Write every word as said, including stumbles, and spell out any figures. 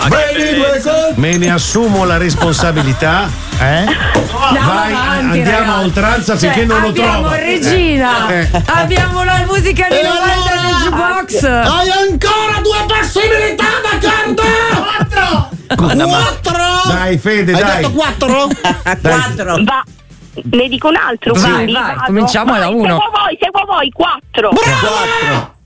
Vedi due con... Me ne assumo la responsabilità. Eh? Vai, avanti, andiamo ragazzi. a oltranza Cioè, finché non lo abbiamo trovo. Regina, Eh. abbiamo la musica di E novanta allora? del jukebox. Hai ancora due possibilità, d'accordo? Quattro! Quattro! Dai, Fede, Hai dai. detto quattro? Quattro. Va. Ne dico un altro. Vai, quindi vai, vado. cominciamo da Vai, uno. Seguo voi, seguo voi, quattro. Bravo!